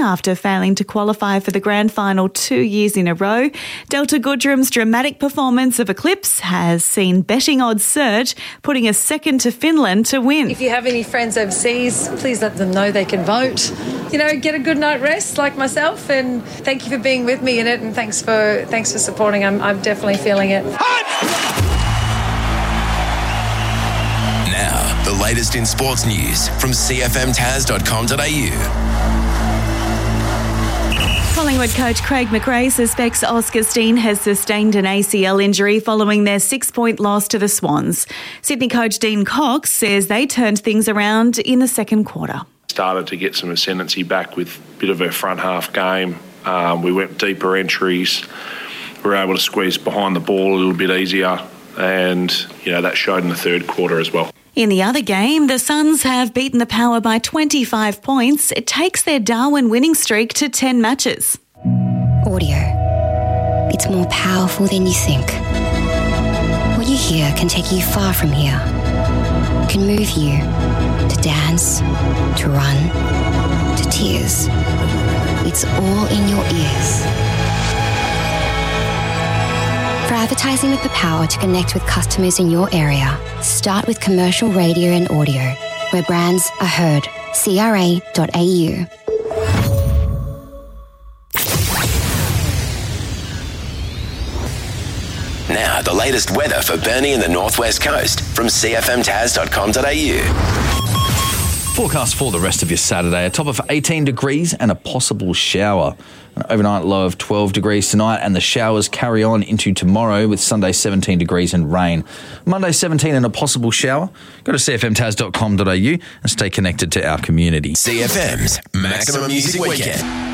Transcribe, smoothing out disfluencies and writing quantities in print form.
after failing to qualify for the grand final 2 years in a row. Delta Goodrum's dramatic performance of Eclipse has seen betting odds surge, putting us second to Finland to win. If you have any friends overseas, please let them know they can vote. Get a good night rest like myself, and thank you for being with me in it, and thanks for supporting. I'm definitely feeling it. Now, the latest in sports news from cfmtaz.com.au. Collingwood coach Craig McRae suspects Oscar Steen has sustained an ACL injury following their 6-point loss to the Swans. Sydney coach Dean Cox says they turned things around in the second quarter. Started to get some ascendancy back with a bit of a front half game. We went deeper entries. We were able to squeeze behind the ball a little bit easier, and that showed in the third quarter as well. In the other game, the Suns have beaten the Power by 25 points. It takes their Darwin winning streak to 10 matches. Audio. It's more powerful than you think. What you hear can take you far from here. Can move you to dance, to run, to tears. It's all in your ears. For advertising with the power to connect with customers in your area, start with commercial radio and audio, where brands are heard. CRA.au. Now, the latest weather for Burnie and the Northwest Coast from cfmtaz.com.au. Forecast for the rest of your Saturday, a top of 18 degrees and a possible shower. An overnight low of 12 degrees tonight, and the showers carry on into tomorrow with Sunday 17 degrees and rain. Monday 17 and a possible shower. Go to cfmtaz.com.au and stay connected to our community. CFM's Maximum Music Weekend.